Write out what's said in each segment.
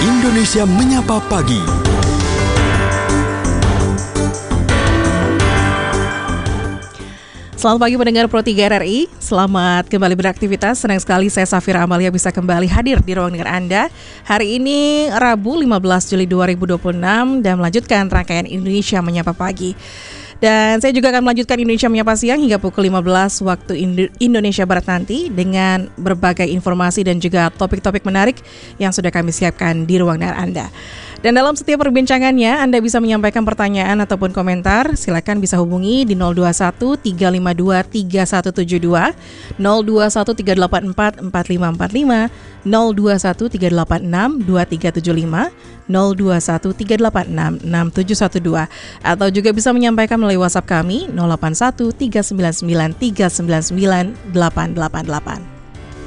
Indonesia Menyapa Pagi. Selamat pagi pendengar Pro 3 RRI, selamat kembali beraktivitas. Senang sekali saya Safira Amalia bisa kembali hadir di ruang dengar Anda. Hari ini Rabu 15 Juli 2026 dan melanjutkan rangkaian Indonesia Menyapa Pagi. Dan saya juga akan melanjutkan Indonesia Menyapa Siang hingga pukul 15 waktu Indonesia Barat nanti dengan berbagai informasi dan juga topik-topik menarik yang sudah kami siapkan di ruang dengar Anda. Dan dalam setiap perbincangannya, Anda bisa menyampaikan pertanyaan ataupun komentar. Silakan bisa hubungi di 021 352 3172, 021 384 4545, 021 386 2375, 021 386 6712, atau juga bisa menyampaikan melalui WhatsApp kami 081 399 399 888.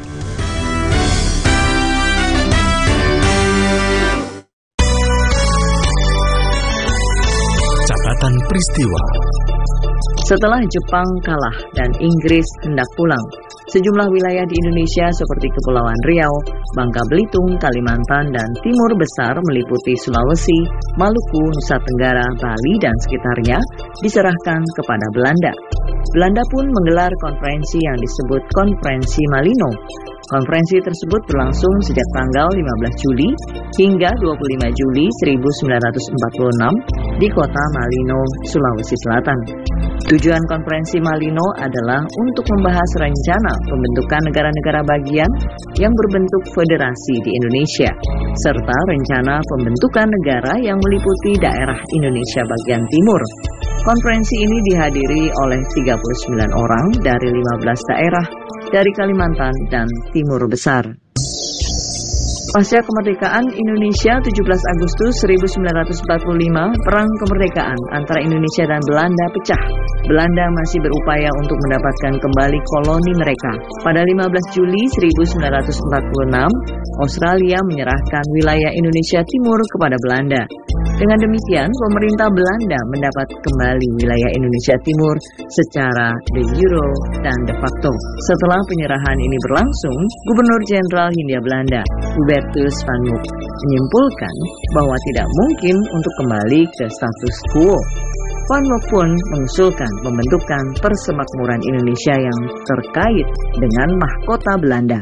Catatan peristiwa. Setelah Jepang kalah dan Inggris hendak pulang, sejumlah wilayah di Indonesia seperti Kepulauan Riau, Bangka Belitung, Kalimantan, dan Timur Besar meliputi Sulawesi, Maluku, Nusa Tenggara, Bali, dan sekitarnya diserahkan kepada Belanda. Belanda pun menggelar konferensi yang disebut Konferensi Malino. Konferensi tersebut berlangsung sejak tanggal 15 Juli hingga 25 Juli 1946 di kota Malino, Sulawesi Selatan. Tujuan konferensi Malino adalah untuk membahas rencana pembentukan negara-negara bagian yang berbentuk federasi di Indonesia, serta rencana pembentukan negara yang meliputi daerah Indonesia bagian timur. Konferensi ini dihadiri oleh 39 orang dari 15 daerah dari Kalimantan dan Timur Besar. Pasca kemerdekaan Indonesia 17 Agustus 1945, perang kemerdekaan antara Indonesia dan Belanda pecah. Belanda masih berupaya untuk mendapatkan kembali koloni mereka. Pada 15 Juli 1946, Australia menyerahkan wilayah Indonesia Timur kepada Belanda. Dengan demikian, pemerintah Belanda mendapat kembali wilayah Indonesia Timur secara de jure dan de facto. Setelah penyerahan ini berlangsung, Gubernur Jenderal Hindia Belanda, Hubertus van Mook, menyimpulkan bahwa tidak mungkin untuk kembali ke status quo. Van Mook pun mengusulkan pembentukan Persemakmuran Indonesia yang terkait dengan mahkota Belanda.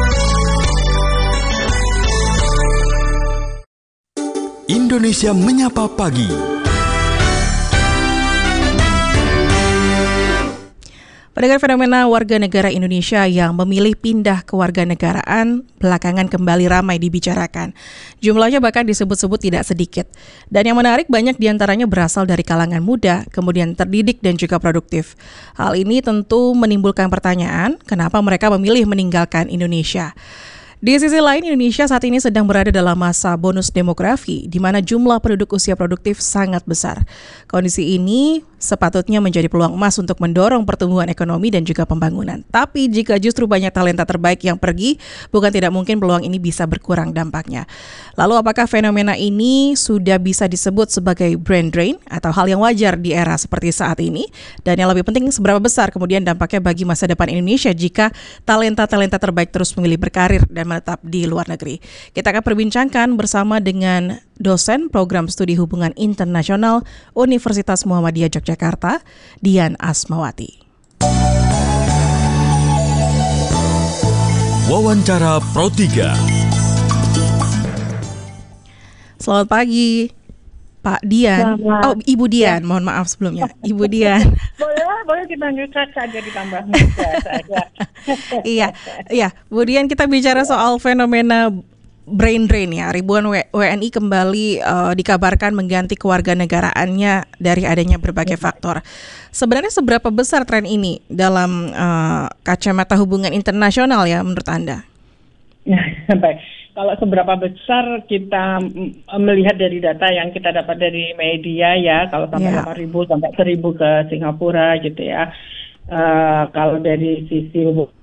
Indonesia Menyapa Pagi. Pendengar, fenomena warga negara Indonesia yang memilih pindah ke warga negaraan belakangan kembali ramai dibicarakan. Jumlahnya bahkan disebut-sebut tidak sedikit. Dan yang menarik, banyak diantaranya berasal dari kalangan muda, kemudian terdidik dan juga produktif. Hal ini tentu menimbulkan pertanyaan, kenapa mereka memilih meninggalkan Indonesia? Di sisi lain, Indonesia saat ini sedang berada dalam masa bonus demografi, di mana jumlah penduduk usia produktif sangat besar. Kondisi ini sepatutnya menjadi peluang emas untuk mendorong pertumbuhan ekonomi dan juga pembangunan. Tapi jika justru banyak talenta terbaik yang pergi, bukan tidak mungkin peluang ini bisa berkurang dampaknya. Lalu apakah fenomena ini sudah bisa disebut sebagai brain drain atau hal yang wajar di era seperti saat ini? Dan yang lebih penting, seberapa besar kemudian dampaknya bagi masa depan Indonesia jika talenta-talenta terbaik terus memilih berkarir dan menetap di luar negeri? Kita akan perbincangkan bersama dengan dosen program studi hubungan internasional Universitas Muhammadiyah Yogyakarta, Dian Asmawati. Wawancara Pro 3. Selamat pagi, Pak Dian. Ibu Dian, mohon maaf sebelumnya. Ibu Dian. Boleh dipanggil Caca aja ditambah muda saja. Iya, Bu Dian, kita bicara soal fenomena brain drain ya. Ribuan WNI kembali dikabarkan mengganti kewarganegaraannya dari adanya berbagai faktor. Sebenarnya seberapa besar tren ini dalam kacamata hubungan internasional ya menurut Anda? Baik. Kalau seberapa besar kita melihat dari data yang kita dapat dari media ya, kalau sampai 8.000 sampai 1.000 ke Singapura gitu ya. Kalau dari sisi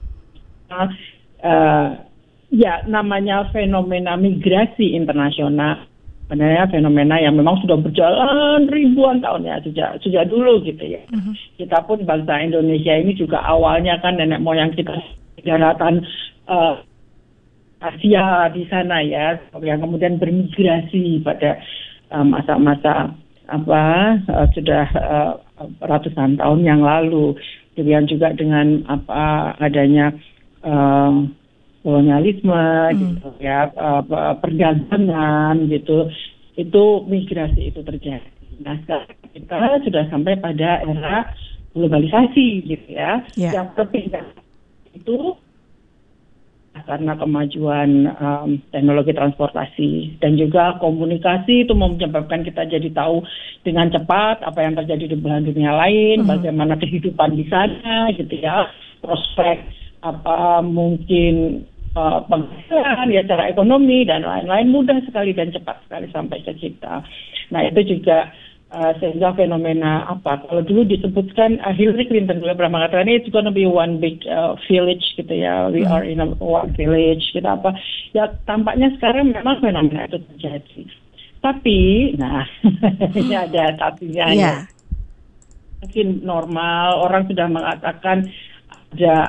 ya namanya fenomena migrasi internasional, sebenarnya fenomena yang memang sudah berjalan ribuan tahun ya, sejak dulu gitu ya. Kita pun bangsa Indonesia ini juga awalnya kan nenek moyang kita daratan Asia di sana ya, yang kemudian bermigrasi pada masa-masa sudah ratusan tahun yang lalu. Kemudian juga dengan adanya kolonialisme, gitu ya, perdagangan gitu, itu migrasi itu terjadi. Nah sekarang kita sudah sampai pada era globalisasi gitu ya, yang perpindahan itu karena kemajuan teknologi transportasi dan juga komunikasi itu menyebabkan kita jadi tahu dengan cepat apa yang terjadi di belahan dunia lain, bagaimana kehidupan di sana gitu ya, prospek mungkin penghasilan ya secara ekonomi dan lain-lain mudah sekali dan cepat sekali sampai ke kita. Nah itu juga sehingga fenomena kalau dulu disebutkan Hillary Clinton dulu pernah mengatakan it's gonna be one big village gitu ya, we are in a one village gitu ya, tampaknya sekarang memang fenomena itu terjadi. Tapi ini ada tapinya ya. Mungkin normal orang sudah mengatakan ada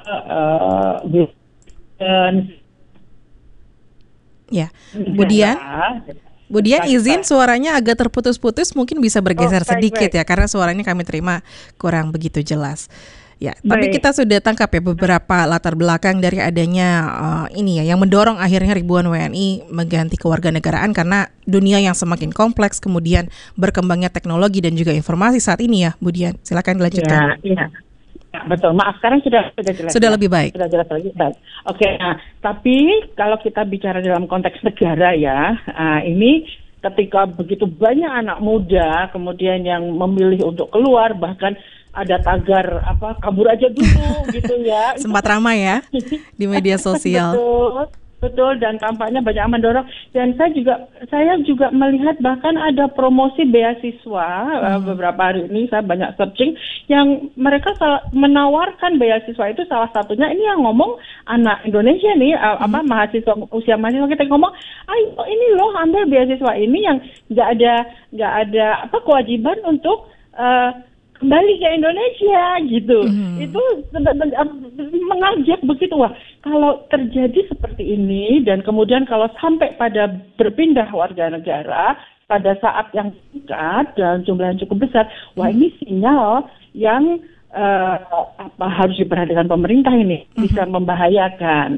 Kemudian izin suaranya agak terputus-putus, mungkin bisa bergeser sedikit ya, karena suaranya kami terima kurang begitu jelas. Ya, tapi kita sudah tangkap ya beberapa latar belakang dari adanya yang mendorong akhirnya ribuan WNI mengganti kewarganegaraan karena dunia yang semakin kompleks, kemudian berkembangnya teknologi dan juga informasi saat ini ya, Bu Dian. Silakan dilanjutkan. Ya, betul. Maaf, sekarang sudah jelas. Sudah lebih baik. Sudah jelas lagi. Baik. Oke. Tapi kalau kita bicara dalam konteks negara ya, ini ketika begitu banyak anak muda kemudian yang memilih untuk keluar, bahkan ada tagar kabur aja dulu gitu ya. Sempat ramai ya di media sosial. Betul, dan tampaknya banyak yang mendorong. Dan saya juga melihat bahkan ada promosi beasiswa beberapa hari ini saya banyak searching yang mereka menawarkan beasiswa itu, salah satunya ini yang ngomong anak Indonesia nih mahasiswa usia mahasiswa kita ngomong, ayo ini loh ambil beasiswa ini yang nggak ada kewajiban untuk kembali ke Indonesia gitu. Itu mengajak begitu. Wah, kalau terjadi seperti ini dan kemudian kalau sampai pada berpindah warga negara pada saat yang singkat dan jumlah yang cukup besar, wah ini sinyal yang harus diperhatikan pemerintah ini. Bisa membahayakan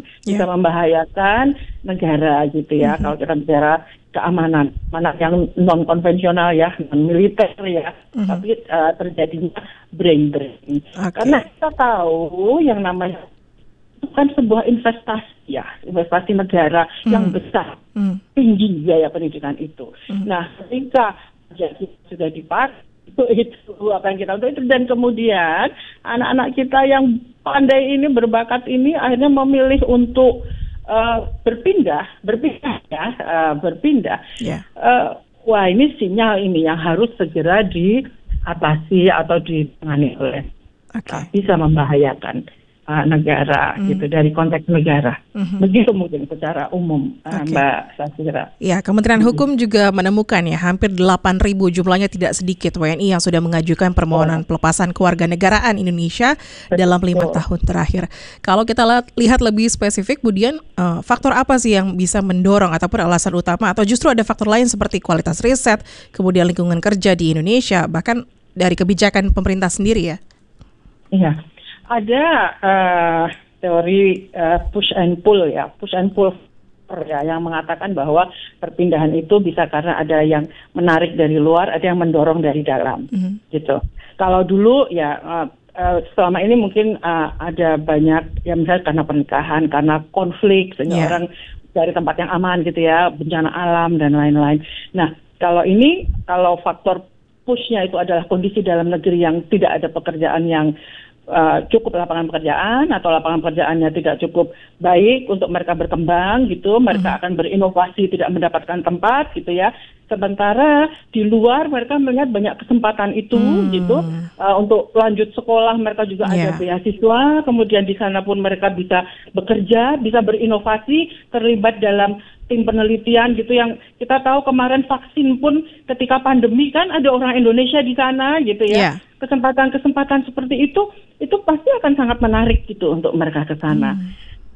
negara gitu ya. Kalau kita bicara keamanan yang non konvensional ya, non militer ya, tapi terjadinya brain drain. Karena kita tahu yang namanya itu kan sebuah investasi negara yang besar, tinggi biaya pendidikan itu. Nah, ketika sudah dipakai itu apa yang kita untuk itu, dan kemudian anak-anak kita yang pandai ini, berbakat ini akhirnya memilih untuk berpindah. Wah, ini sinyal ini yang harus segera diatasi atau ditangani oleh bisa membahayakan negara gitu, dari konteks negara. Begitu mungkin secara umum, Mbak Sasira. Ya, Kementerian Hukum juga menemukan ya hampir 8.000 jumlahnya tidak sedikit WNI yang sudah mengajukan permohonan pelepasan kewarganegaraan Indonesia dalam 5 tahun terakhir. Kalau kita lihat lebih spesifik, Bu Dian, faktor apa sih yang bisa mendorong ataupun alasan utama, atau justru ada faktor lain seperti kualitas riset, kemudian lingkungan kerja di Indonesia, bahkan dari kebijakan pemerintah sendiri ya? Iya. Ada teori push and pull ya yang mengatakan bahwa perpindahan itu bisa karena ada yang menarik dari luar, ada yang mendorong dari dalam, gitu. Kalau dulu ya selama ini mungkin ada banyak ya, misalnya karena pernikahan, karena konflik, sehingga orang dari tempat yang aman gitu ya, bencana alam dan lain-lain. Nah, kalau faktor pushnya itu adalah kondisi dalam negeri yang tidak ada pekerjaan yang cukup lapangan pekerjaan, atau lapangan pekerjaannya tidak cukup baik untuk mereka berkembang gitu, mereka akan berinovasi tidak mendapatkan tempat gitu ya. Sementara di luar mereka melihat banyak kesempatan itu gitu, untuk lanjut sekolah mereka juga ada beasiswa, kemudian di sana pun mereka bisa bekerja, bisa berinovasi, terlibat dalam tim penelitian gitu, yang kita tahu kemarin vaksin pun ketika pandemi kan ada orang Indonesia di sana gitu ya. Kesempatan-kesempatan seperti itu pasti akan sangat menarik gitu untuk mereka ke sana.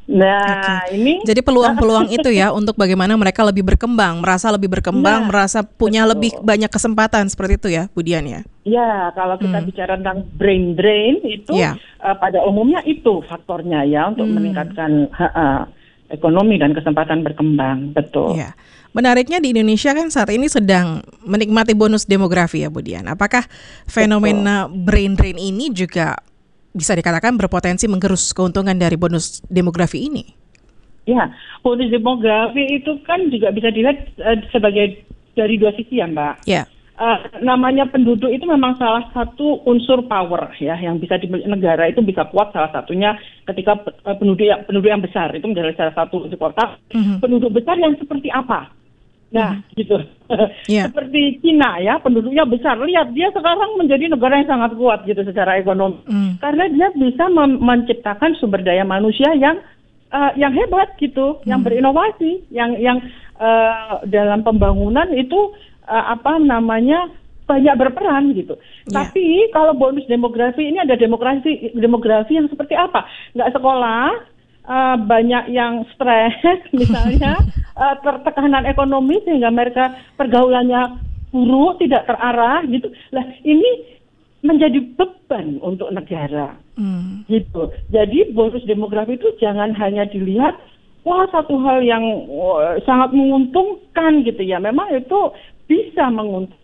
Nah, ini jadi peluang-peluang itu ya untuk bagaimana mereka lebih berkembang, merasa merasa punya lebih banyak kesempatan seperti itu ya, Bu Dian ya. Ya, kalau kita bicara tentang brain drain itu pada umumnya itu faktornya ya untuk meningkatkan ekonomi dan kesempatan berkembang, betul. Ya. Menariknya di Indonesia kan saat ini sedang menikmati bonus demografi ya Bu Dian. Apakah fenomena brain drain ini juga bisa dikatakan berpotensi menggerus keuntungan dari bonus demografi ini? Ya, bonus demografi itu kan juga bisa dilihat sebagai dari dua sisi ya Mbak. Ya. Namanya penduduk itu memang salah satu unsur power ya yang bisa dimiliki negara itu bisa kuat salah satunya ketika penduduk yang besar itu menjadi salah satu unsur kota. Penduduk besar yang seperti apa? Nah, gitu. Seperti Cina ya, penduduknya besar. Lihat, dia sekarang menjadi negara yang sangat kuat gitu secara ekonomi. Karena dia bisa menciptakan sumber daya manusia yang hebat gitu, yang berinovasi, yang dalam pembangunan itu banyak berperan gitu. Tapi kalau bonus demografi ini ada demografi yang seperti apa? Nggak sekolah, banyak yang stres misalnya, tertekanan ekonomi sehingga mereka pergaulannya buruk, tidak terarah gitu. Lah ini menjadi beban untuk negara gitu. Jadi bonus demografi itu jangan hanya dilihat satu hal yang sangat menguntungkan gitu ya. Memang itu bisa menguntungkan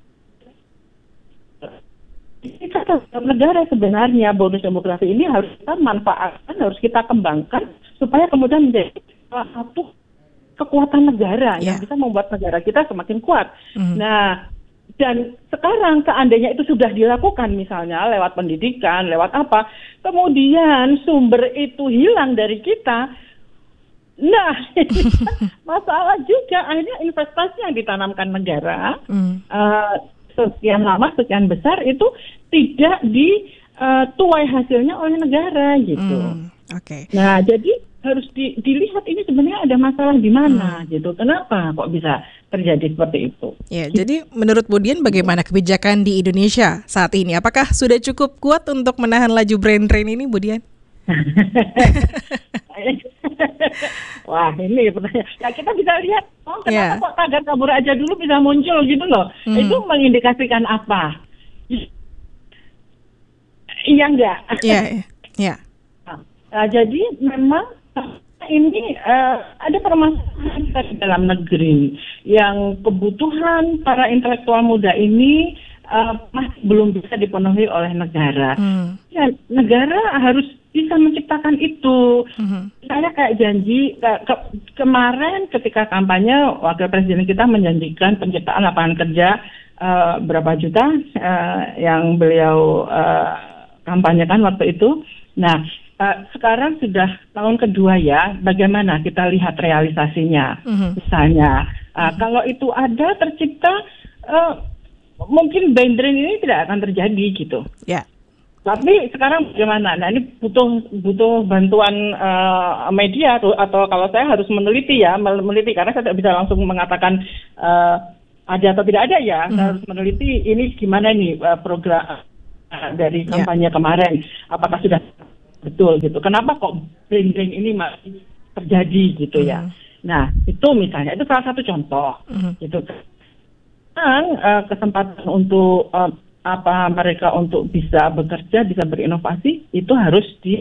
negara sebenarnya. Bonus demografi ini harus kita manfaatkan, harus kita kembangkan supaya kemudian menjadi salah satu kekuatan negara yang bisa membuat negara kita semakin kuat. Nah, dan sekarang seandainya itu sudah dilakukan misalnya lewat pendidikan, lewat apa, kemudian sumber itu hilang dari kita, nah masalah juga akhirnya investasi yang ditanamkan negara sekian lama, sekian besar itu tidak dituai hasilnya oleh negara gitu. Nah, jadi harus dilihat ini sebenarnya ada masalah di mana gitu. Kenapa kok bisa terjadi seperti itu? Ya, jadi menurut Bu Dian bagaimana kebijakan di Indonesia saat ini? Apakah sudah cukup kuat untuk menahan laju brain drain ini, Bu Dian? Wah, ini pertanyaan. Ya kita bisa lihat, kenapa kok tagar kabur aja dulu bisa muncul gitu loh. Itu mengindikasikan apa? Iya enggak? Iya. Nah, jadi memang ini ada permasalahan di dalam negeri yang kebutuhan para intelektual muda ini masih belum bisa dipenuhi oleh negara. Ya, negara harus bisa menciptakan itu. Misalnya kayak janji kemarin ketika kampanye wakil presiden kita menjanjikan penciptaan lapangan kerja berapa juta yang beliau kampanyekan waktu itu. Nah, sekarang sudah tahun kedua ya, bagaimana kita lihat realisasinya. Misalnya, kalau itu ada tercipta, mungkin brain drain ini tidak akan terjadi gitu. Tapi sekarang bagaimana? Nah, ini butuh bantuan media atau kalau saya harus meneliti karena saya tidak bisa langsung mengatakan ada atau tidak ada ya. Saya harus meneliti ini gimana nih program dari kampanye kemarin, apakah sudah betul gitu. Kenapa kok brain drain ini masih terjadi gitu ya. Nah, itu misalnya itu salah satu contoh gitu. Dan kesempatan untuk mereka untuk bisa bekerja, bisa berinovasi itu harus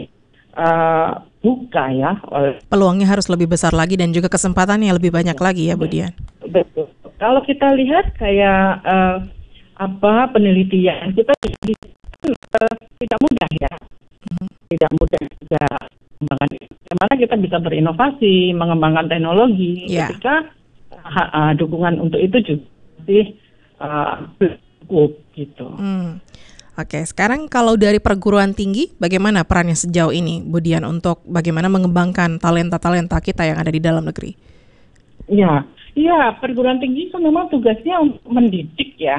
dibuka ya. Peluangnya harus lebih besar lagi dan juga kesempatannya lebih banyak lagi ya, Bu Dian. Betul. Kalau kita lihat kayak penelitian kita tidak mudah ya. Tidak mudah juga bagaimana kita bisa berinovasi, mengembangkan teknologi ketika dukungan untuk itu juga masih cukup gitu. Oke, sekarang kalau dari perguruan tinggi, bagaimana perannya sejauh ini, Bu Dian, untuk bagaimana mengembangkan talenta-talenta kita yang ada di dalam negeri? Iya, perguruan tinggi kan memang tugasnya untuk mendidik ya.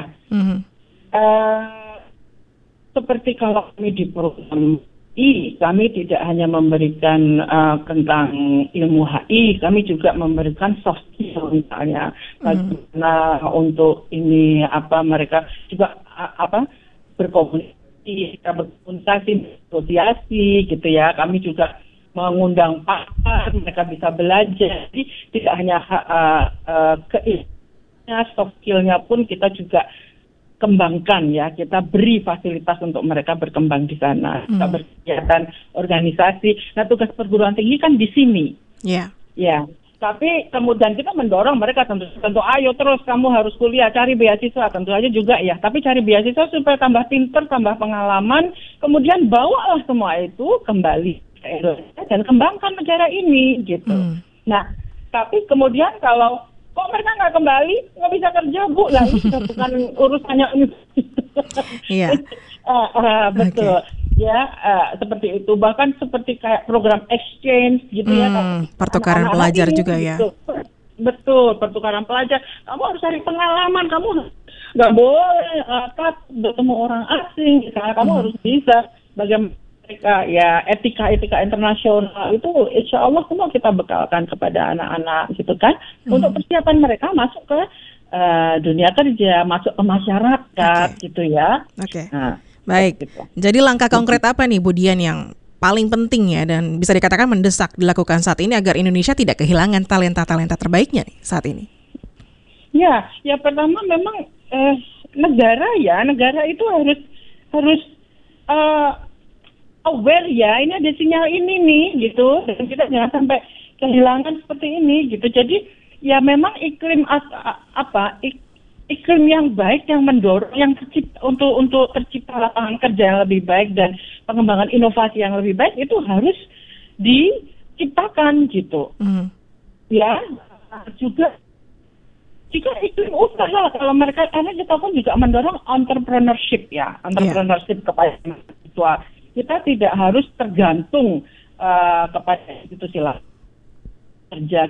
Seperti kalau kami di program HI, kami tidak hanya memberikan tentang ilmu HI, kami juga memberikan soft skill misalnya. Bagaimana untuk ini mereka juga berkomunikasi, asosiasi gitu ya. Kami juga mengundang pakar, mereka bisa belajar. Jadi tidak hanya soft skill-nya pun kita juga kembangkan ya, kita beri fasilitas untuk mereka berkembang di sana, kita berkegiatan organisasi. Nah, tugas perguruan tinggi kan di sini. Ya. Tapi kemudian kita mendorong mereka tentu ayo terus kamu harus kuliah, cari beasiswa tentu aja juga ya. Tapi cari beasiswa supaya tambah pinter, tambah pengalaman, kemudian bawalah semua itu kembali ke Indonesia dan kembangkan negara ini gitu. Nah, tapi kemudian kalau kok mereka nggak kembali, nggak bisa kerja Bu, lah ini bukan urusannya ini. Iya. Betul. Okay. Ya, seperti itu. Bahkan seperti kayak program exchange gitu ya. Pertukaran pelajar juga ya. Gitu. Betul, pertukaran pelajar. Kamu harus cari pengalaman. Kamu nggak boleh bertemu orang asing. Misalnya kamu harus bisa bagaimana mereka ya etika internasional itu insya Allah semua kita bekalkan kepada anak-anak gitu kan. Untuk persiapan mereka masuk ke dunia kerja, masuk ke masyarakat gitu ya. Oke. Nah, baik, jadi langkah konkret apa nih Bu Dian yang paling penting ya dan bisa dikatakan mendesak dilakukan saat ini agar Indonesia tidak kehilangan talenta-talenta terbaiknya nih saat ini? Ya pertama memang negara itu harus aware ya, ini ada sinyal ini nih gitu, dan kita jangan sampai kehilangan seperti ini gitu. Jadi ya memang iklim yang baik yang mendorong yang untuk tercipta lapangan kerja yang lebih baik dan pengembangan inovasi yang lebih baik itu harus diciptakan gitu. Ya juga jika iklim usaha kalau mereka, karena kita pun juga mendorong entrepreneurship kepada mahasiswa. Kita tidak harus tergantung kepada institusi kerja.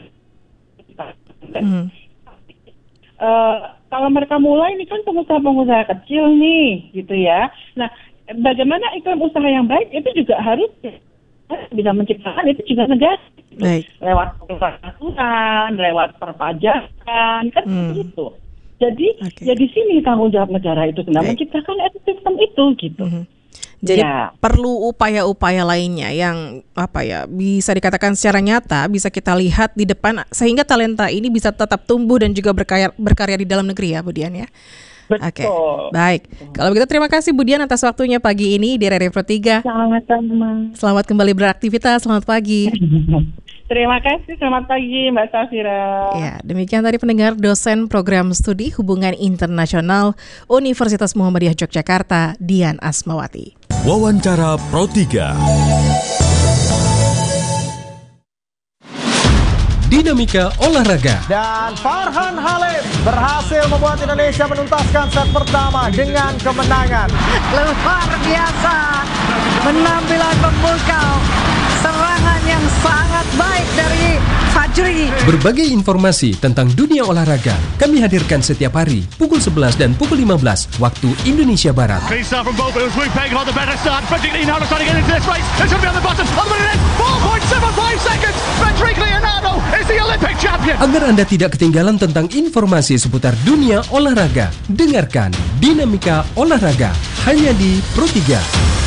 Kalau mereka mulai ini kan pengusaha-pengusaha kecil nih gitu ya. Nah, bagaimana iklim usaha yang baik itu juga harus bisa menciptakan itu juga negara. Lewat aturan, lewat perpajakan kan gitu. Jadi ya di sini tanggung jawab negara itu sebenarnya menciptakan ekosistem itu gitu. Jadi perlu upaya-upaya lainnya yang bisa dikatakan secara nyata bisa kita lihat di depan sehingga talenta ini bisa tetap tumbuh dan juga berkarya di dalam negeri ya Bu Dian ya. Betul. Baik. Kalau begitu terima kasih Bu Dian atas waktunya pagi ini di Radio Pro 3. Sama-sama. Selamat kembali beraktivitas. Selamat pagi. Terima kasih, selamat pagi Mbak Safira. Ya, demikian tadi pendengar dosen program studi Hubungan Internasional Universitas Muhammadiyah Yogyakarta, Dian Asmawati. Wawancara Pro 3. Dinamika olahraga. Dan Farhan Halim berhasil membuat Indonesia menuntaskan set pertama dengan kemenangan. Luar biasa, penampilan memukau, serangan yang sangat baik dari Fajri. Berbagai informasi tentang dunia olahraga kami hadirkan setiap hari pukul 11 dan pukul 15 waktu Indonesia Barat. Agar Anda tidak ketinggalan tentang informasi seputar dunia olahraga, dengarkan Dinamika Olahraga hanya di Pro 3.